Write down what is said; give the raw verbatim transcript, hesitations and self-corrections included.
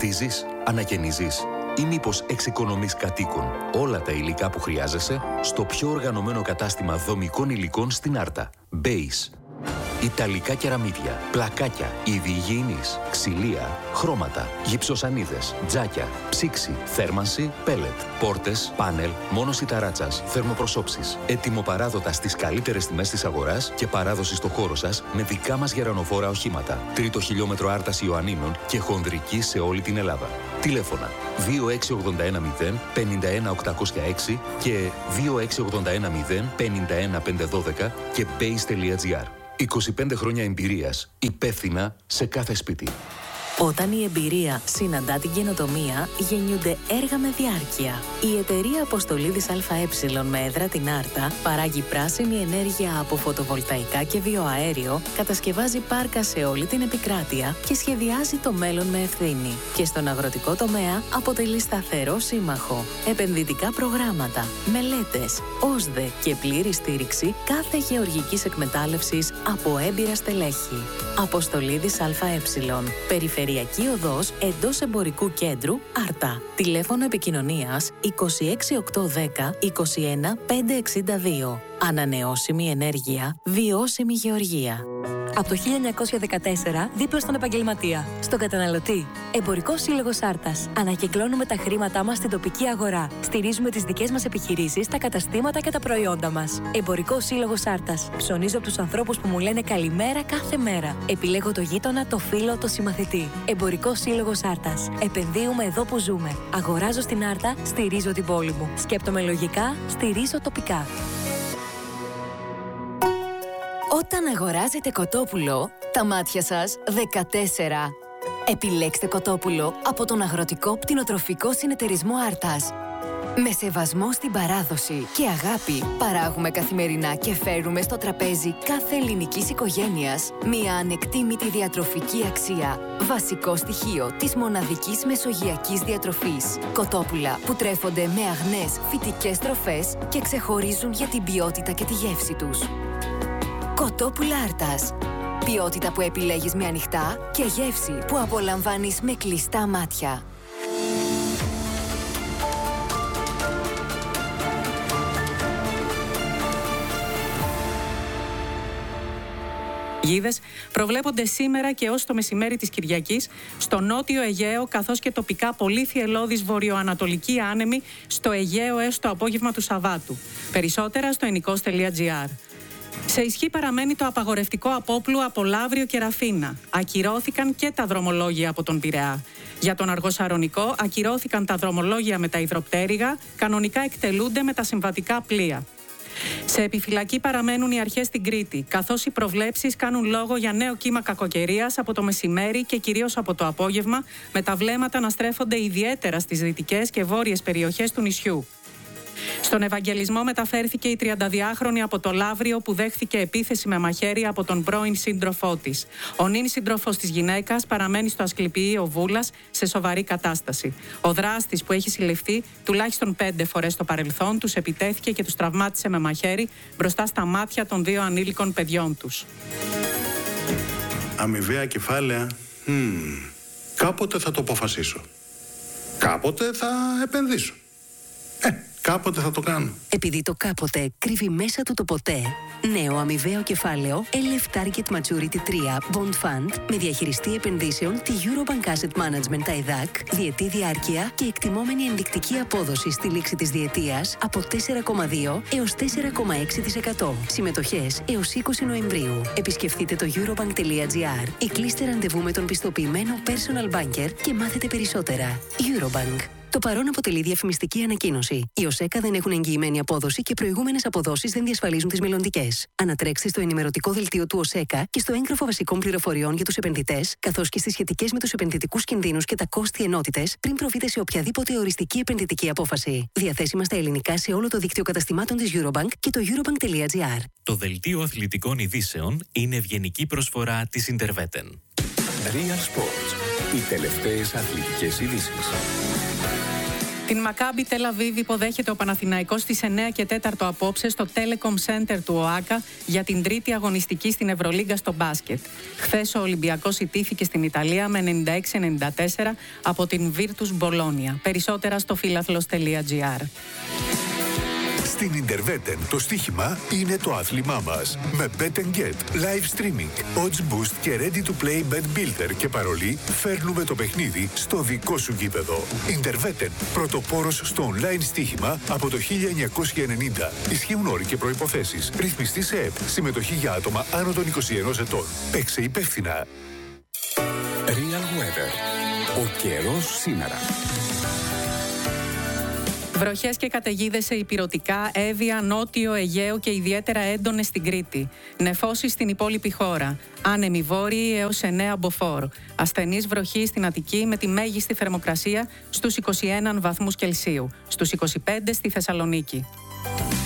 Φροντίζεις, ανακαινίζεις ή μήπως εξοικονομείς κατοίκων όλα τα υλικά που χρειάζεσαι στο πιο οργανωμένο κατάστημα δομικών υλικών στην Άρτα. Base. Ιταλικά κεραμίδια, πλακάκια, είδη υγιεινής, ξυλία, χρώματα, γυψοσανίδες, τζάκια, ψήξη, θέρμανση, πέλετ, πόρτες, πάνελ, μόνωση ταράτσας, θερμοπροσώψεις. Ετοιμοπαράδοτα στις καλύτερες τιμές της αγοράς και παράδοση στο χώρο σας με δικά μας γερανοφόρα οχήματα. Τρίτο χιλιόμετρο Άρτας Ιωαννίνων και χονδρική σε όλη την Ελλάδα. Τηλέφωνα δύο έξι ογδόντα ένα μηδέν πενήντα ένα οκτακόσια έξι και δύο έξι ογδόντα ένα μηδέν πενήντα ένα πεντακόσια δώδεκα και base τελεία gr. είκοσι πέντε χρόνια εμπειρίας, υπεύθυνα σε κάθε σπίτι. Όταν η εμπειρία συναντά την καινοτομία, γεννιούνται έργα με διάρκεια. Η εταιρεία Αποστολίδης ΑΕ με έδρα την Άρτα παράγει πράσινη ενέργεια από φωτοβολταϊκά και βιοαέριο, κατασκευάζει πάρκα σε όλη την επικράτεια και σχεδιάζει το μέλλον με ευθύνη. Και στον αγροτικό τομέα αποτελεί σταθερό σύμμαχο. Επενδυτικά προγράμματα, μελέτες, ΟΣΔΕ και πλήρη στήριξη κάθε γεωργικής εκμετάλλευσης από έμπειρα στελέχη. Αποστολίδης ΑΕ. Περιφερειακή οδός εντός εμπορικού κέντρου Άρτα. Τηλέφωνο επικοινωνίας είκοσι έξι οκτακόσια δέκα είκοσι ένα πεντακόσια εξήντα δύο. Ανανεώσιμη ενέργεια, βιώσιμη γεωργία. Από το χίλια εννιακόσια δεκατέσσερα, δίπλα στον επαγγελματία, στον καταναλωτή. Εμπορικός Σύλλογος Άρτας. Ανακυκλώνουμε τα χρήματά μας στην τοπική αγορά. Στηρίζουμε τις δικές μας επιχειρήσεις, τα καταστήματα και τα προϊόντα μας. Εμπορικός Σύλλογος Άρτας. Ψωνίζω από τους ανθρώπους που μου λένε καλημέρα κάθε μέρα. Επιλέγω το γείτονα, το φίλο, το συμμαθητή. Εμπορικός Σύλλογος Άρτας. Επενδύουμε εδώ που ζούμε. Αγοράζω στην Άρτα, στηρίζω την πόλη μου. Σκέπτομαι λογικά, στηρίζω τοπικά. Όταν αγοράζετε κοτόπουλο, τα μάτια σας δεκατέσσερα. Επιλέξτε κοτόπουλο από τον Αγροτικό Πτηνοτροφικό Συνεταιρισμό Άρτας. Με σεβασμό στην παράδοση και αγάπη παράγουμε καθημερινά και φέρουμε στο τραπέζι κάθε ελληνικής οικογένειας μια ανεκτήμητη διατροφική αξία. Βασικό στοιχείο της μοναδικής μεσογειακής διατροφής. Κοτόπουλα που τρέφονται με αγνές φυτικές τροφές και ξεχωρίζουν για την ποιότητα και τη γεύση τους. Κοτόπουλα Άρτας. Ποιότητα που επιλέγεις με ανοιχτά και γεύση που απολαμβάνεις με κλειστά μάτια. Γίδες προβλέπονται σήμερα και ως το μεσημέρι της Κυριακής στο νότιο Αιγαίο, καθώς και τοπικά πολύ θυελλώδης βορειοανατολική άνεμη στο Αιγαίο έως το απόγευμα του Σαββάτου. Περισσότερα στο ενικός τελεία gr. Σε ισχύ παραμένει το απαγορευτικό απόπλου από Λαύριο και Ραφίνα. Ακυρώθηκαν και τα δρομολόγια από τον Πειραιά. Για τον Αργοσαρονικό ακυρώθηκαν τα δρομολόγια με τα υδροπτέρυγα, κανονικά εκτελούνται με τα συμβατικά πλοία. Σε επιφυλακή παραμένουν οι αρχές στην Κρήτη, καθώς οι προβλέψεις κάνουν λόγο για νέο κύμα κακοκαιρίας από το μεσημέρι και κυρίως από το απόγευμα, με τα βλέμματα να στρέφονται ιδιαίτερα στις δυτικές και βόρειες περιοχές του νησιού. Στον Ευαγγελισμό μεταφέρθηκε η τριανταδυάχρονη από το Λαύριο που δέχθηκε επίθεση με μαχαίρι από τον πρώην σύντροφό της. Ο νυν σύντροφος της γυναίκας παραμένει στο Ασκληπιείο Βούλας σε σοβαρή κατάσταση. Ο δράστης που έχει συλληφθεί τουλάχιστον πέντε φορές στο παρελθόν τους επιτέθηκε και τους τραυμάτισε με μαχαίρι μπροστά στα μάτια των δύο ανήλικων παιδιών τους. Αμοιβαία κεφάλαια. Mm. Κάποτε θα το αποφασίσω. Κάποτε θα επενδύσω. Ε, κάποτε θα το κάνω. Επειδή το κάποτε κρύβει μέσα του το ποτέ. Νέο αμοιβαίο κεφάλαιο ελ εφ Target Maturity τρία Bond Fund με διαχειριστή επενδύσεων τη Eurobank Asset Management ι έι έι σι, διετή διάρκεια και εκτιμόμενη ενδεικτική απόδοση στη λήξη της διετίας από τέσσερα κόμμα δύο έως τέσσερα κόμμα έξι τοις εκατό. Συμμετοχές έως είκοσι Νοεμβρίου. Επισκεφτείτε το eurobank τελεία gr ή κλείστε ραντεβού με τον πιστοποιημένο personal banker και μάθετε περισσότερα. Eurobank. Το παρόν αποτελεί διαφημιστική ανακοίνωση. Οι ΟΣΕΚΑ δεν έχουν εγγυημένη απόδοση και προηγούμενες αποδόσεις δεν διασφαλίζουν τις μελλοντικές. Ανατρέξτε στο ενημερωτικό δελτίο του ΟΣΕΚΑ και στο έγγραφο βασικών πληροφοριών για τους επενδυτές, καθώς και στις σχετικές με τους επενδυτικούς κινδύνους και τα κόστη ενότητες, πριν προβείτε σε οποιαδήποτε οριστική επενδυτική απόφαση. Διαθέσιμα στα ελληνικά σε όλο το δίκτυο καταστημάτων της Eurobank και το eurobank τελεία gr. Το δελτίο αθλητικών ειδήσεων είναι ευγενική προσφορά της Interveten. Real Sports. Οι τελευταίες αθλητικές ειδήσεις. Την Μακάμπι Τελ Αβίβ υποδέχεται ο Παναθηναϊκός στις εννιά και τέσσερα απόψε στο Telecom Center του ΟΑΚΑ για την τρίτη αγωνιστική στην Ευρωλίγκα στο μπάσκετ. Χθες ο Ολυμπιακός ιτήθηκε στην Ιταλία με ενενήντα έξι ενενήντα τέσσερα από την Virtus Bologna. Περισσότερα στο φίλαθλος τελεία τζι άρ. Στην Interveten το στοίχημα είναι το άθλημά μας. Με Bet and Get, live streaming, odds boost και ready to play bet builder και παρολί φέρνουμε το παιχνίδι στο δικό σου γήπεδο. Interveten, πρωτοπόρος στο online στοίχημα από το χίλια εννιακόσια ενενήντα. Ισχύουν όροι και προϋποθέσεις. Ρυθμιστή σε ΕΠ. Συμμετοχή για άτομα άνω των είκοσι ενός ετών. Παίξε υπεύθυνα. Real Weather. Ο καιρός σήμερα. Βροχές και καταιγίδες σε ηπειρωτικά, Εύβοια, Νότιο, Αιγαίο και ιδιαίτερα έντονες στην Κρήτη. Νεφώσεις στην υπόλοιπη χώρα. Άνεμοι βόρειοι έως εννέα μποφόρ. Ασθενής βροχή στην Αττική με τη μέγιστη θερμοκρασία στους είκοσι ένα βαθμούς Κελσίου. Στους είκοσι πέντε στη Θεσσαλονίκη.